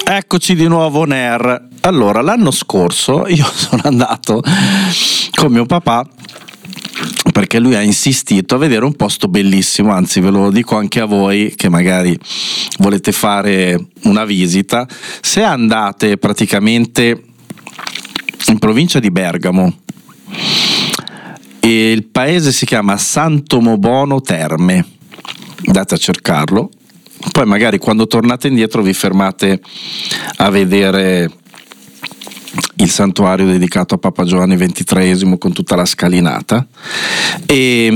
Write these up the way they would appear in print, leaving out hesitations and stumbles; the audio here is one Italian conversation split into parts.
Eccoci di nuovo on air. Allora, l'anno scorso io sono andato con mio papà perché lui ha insistito a vedere un posto bellissimo, anzi ve lo dico anche a voi che magari volete fare una visita. Se andate praticamente in provincia di Bergamo, e il paese si chiama Sant'Omobono Terme, andate a cercarlo. Poi magari quando tornate indietro vi fermate a vedere il santuario dedicato a Papa Giovanni XXIII con tutta la scalinata. E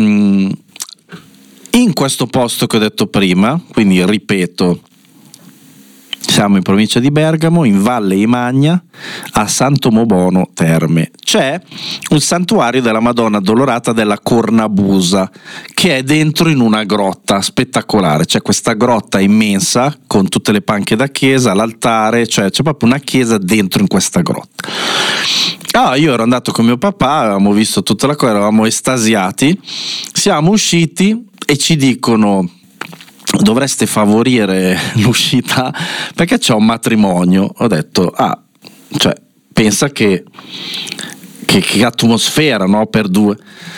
in questo posto che ho detto prima, quindi ripeto, siamo in provincia di Bergamo, in Valle Imagna, a Sant'Omobono Terme. C'è un santuario della Madonna Addolorata della Cornabusa che è dentro in una grotta spettacolare. C'è questa grotta immensa con tutte le panche da chiesa, l'altare, cioè c'è proprio una chiesa dentro in questa grotta. Io ero andato con mio papà, avevamo visto tutta la cosa, eravamo estasiati, siamo usciti e ci dicono: dovreste favorire l'uscita perché c'è un matrimonio. Ho detto, cioè pensa che atmosfera, no? Per due.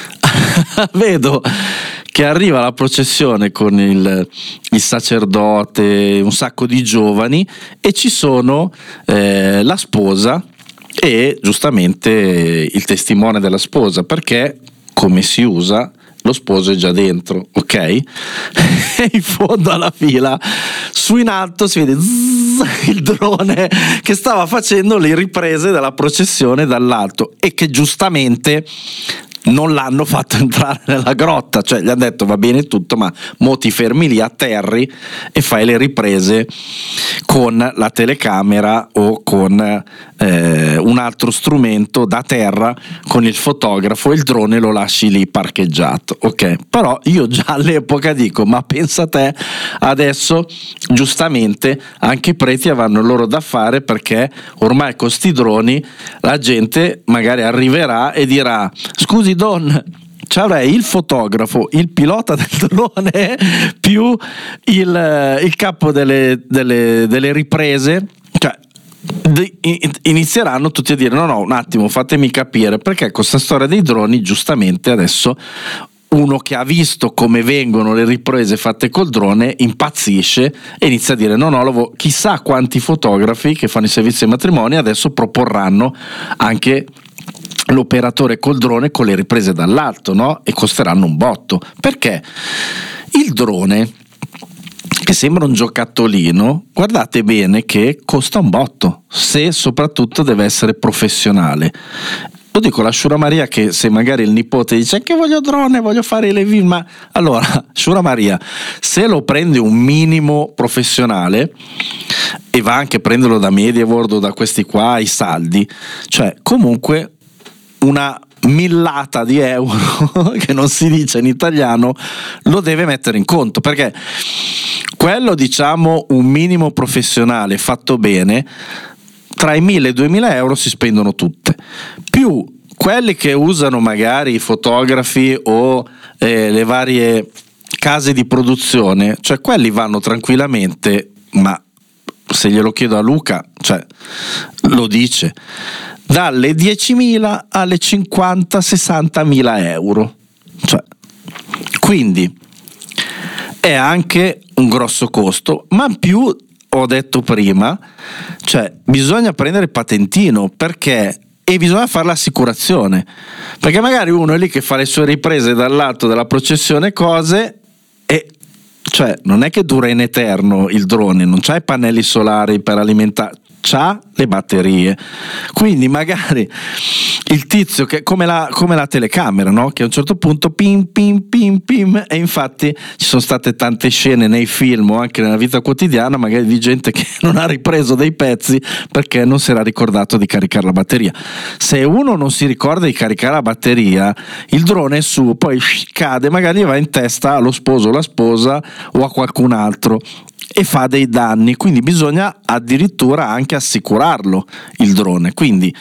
Vedo che arriva la processione con il sacerdote, un sacco di giovani, e ci sono la sposa e giustamente il testimone della sposa, perché come si usa, lo sposo è già dentro, ok? E in fondo alla fila, su in alto, si vede il drone che stava facendo le riprese della processione dall'alto e che giustamente non l'hanno fatto entrare nella grotta, cioè gli hanno detto va bene tutto, ma mo ti fermi lì, atterri e fai le riprese con la telecamera o con un altro strumento da terra, con il fotografo, e il drone lo lasci lì parcheggiato, ok? Però io già all'epoca dico, ma pensa te, adesso giustamente anche i preti avranno il loro da fare, perché ormai con sti droni la gente magari arriverà e dirà: scusi Don, c'avrei il fotografo, il pilota del drone più il capo delle riprese, cioè inizieranno tutti a dire no, un attimo, fatemi capire, perché con questa storia dei droni giustamente adesso uno che ha visto come vengono le riprese fatte col drone impazzisce e inizia a dire no, chissà quanti fotografi che fanno i servizi ai matrimoni adesso proporranno anche l'operatore col drone con le riprese dall'alto, no? E costeranno un botto, perché il drone, che sembra un giocattolino, guardate bene che costa un botto, se soprattutto deve essere professionale. Lo dico alla Shura Maria, che se magari il nipote dice che voglio drone, voglio fare le film, ma allora Shura Maria, se lo prende un minimo professionale e va anche a prenderlo da MediaWorld o da questi qua, i saldi, cioè comunque una millata di euro che non si dice in italiano lo deve mettere in conto, perché quello, diciamo, un minimo professionale fatto bene, tra i 1.000 e i 2.000 euro si spendono tutte, più quelli che usano magari i fotografi o le varie case di produzione, cioè quelli vanno tranquillamente, ma se glielo chiedo a Luca, cioè lo dice, dalle 10.000 alle 50-60.000 euro, cioè, quindi è anche un grosso costo, ma più, ho detto prima, cioè bisogna prendere il patentino, perché e bisogna fare l'assicurazione, perché magari uno è lì che fa le sue riprese dall'alto della processione, cose, e cioè non è che dura in eterno il drone, non c'ha i pannelli solari per alimentare, c'ha le batterie, quindi magari il tizio che come la telecamera, no? Che a un certo punto pim pim pim pim, e infatti ci sono state tante scene nei film o anche nella vita quotidiana magari di gente che non ha ripreso dei pezzi perché non si era ricordato di caricare la batteria. Se uno non si ricorda di caricare la batteria, il drone è su, poi cade, magari va in testa allo sposo o la sposa o a qualcun altro e fa dei danni, quindi bisogna addirittura anche assicurarlo il drone, quindi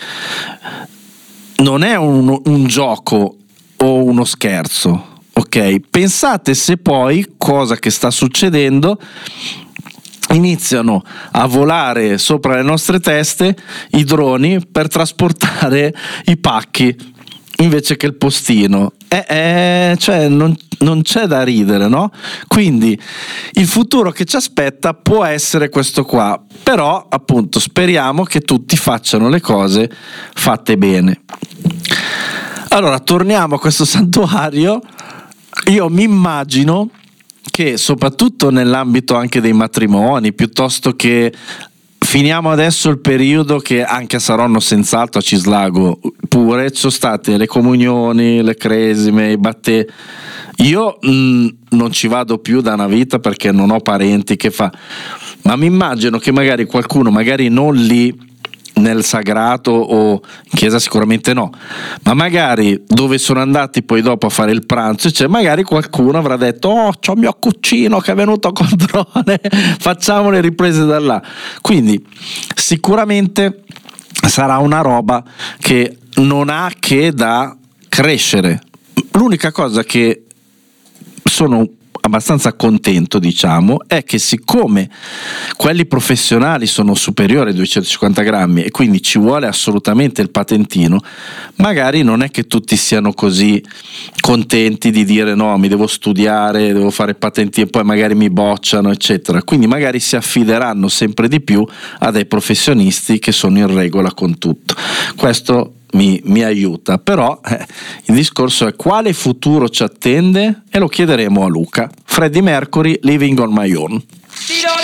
non è un gioco o uno scherzo, ok? Pensate se poi, cosa che sta succedendo, iniziano a volare sopra le nostre teste i droni per trasportare i pacchi invece che il postino. Cioè non c'è da ridere, no? Quindi il futuro che ci aspetta può essere questo qua, però appunto speriamo che tutti facciano le cose fatte bene. Allora torniamo a questo santuario. Io mi immagino che soprattutto nell'ambito anche dei matrimoni, piuttosto che finiamo adesso il periodo che anche a Saronno senz'altro, a Cislago pure, ci sono state le comunioni, le cresime, i battè. Io non ci vado più da una vita perché non ho parenti che fa, ma mi immagino che magari qualcuno, magari non lì nel sagrato o in chiesa sicuramente no, ma magari dove sono andati poi dopo a fare il pranzo, cioè magari qualcuno avrà detto c'ho mio cucino che è venuto col drone, facciamo le riprese da là. Quindi sicuramente sarà una roba che non ha che da crescere. L'unica cosa che sono abbastanza contento, diciamo, è che siccome quelli professionali sono superiori ai 250 grammi e quindi ci vuole assolutamente il patentino, magari non è che tutti siano così contenti di dire no, mi devo studiare, devo fare patentino e poi magari mi bocciano eccetera, quindi magari si affideranno sempre di più a dei professionisti che sono in regola con tutto. Questo mi aiuta, però il discorso è quale futuro ci attende e lo chiederemo a Luca. Freddie Mercury, Living on My Own.